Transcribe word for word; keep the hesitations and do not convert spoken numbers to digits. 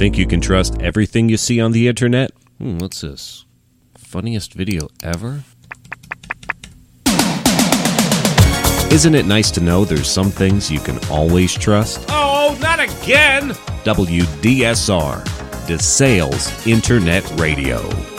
Think you can trust everything you see on the internet? Hmm, what's this? Funniest video ever? Isn't it nice to know there's some things you can always trust? Oh, not again! W D S R, DeSales Internet Radio.